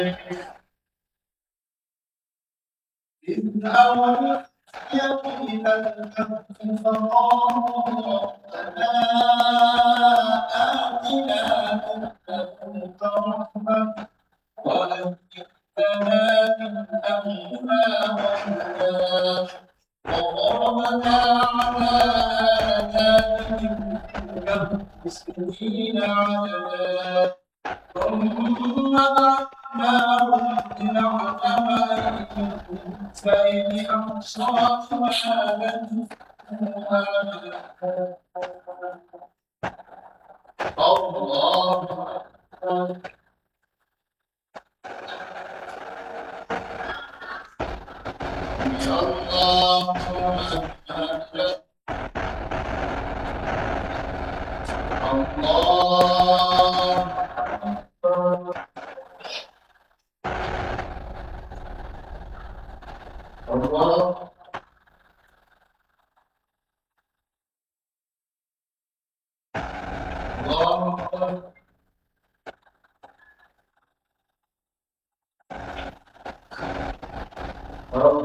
إذ أوى إلى الكهف فقال ربنا آتنا من لدنك رحمة وهيئ لنا من أمرنا رشدا وضربنا على آذانهم في الكهف سنين عددا ثم بعثناهم لنعلم فإن أحصاها ما الله أكبر. الله أكبر. الله أكبر. الله أكبر.